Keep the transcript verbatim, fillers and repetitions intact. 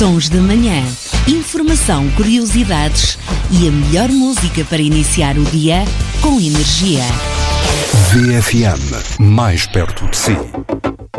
Sons da Manhã. Informação, curiosidades e a melhor música para iniciar o dia com energia. V F M, mais perto de si.